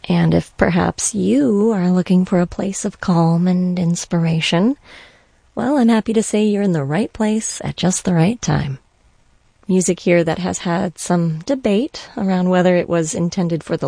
And if perhaps you are looking for a place of calm and inspiration, well, I'm happy to say you're in the right place at just the right time. Music here that has had some debate around whether it was intended for the